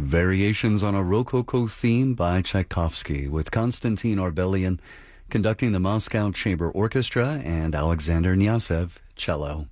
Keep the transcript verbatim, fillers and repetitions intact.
Variations on a Rococo theme by Tchaikovsky, with Konstantin Orbelian conducting the Moscow Chamber Orchestra and Alexander Knyazov cello.